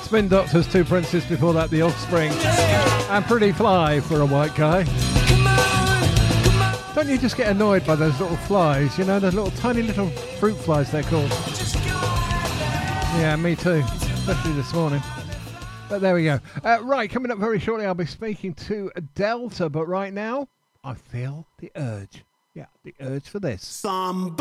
Spin Doctors, Two Princes, before that The Offspring, and Pretty Fly for a white guy. Don't you just get annoyed by those little flies, you know, those little tiny little fruit flies they're called? Yeah, me too, especially this morning. But there we go. Right, coming up very shortly I'll be speaking to Delta, but right now I feel the urge. Yeah, the urge for this.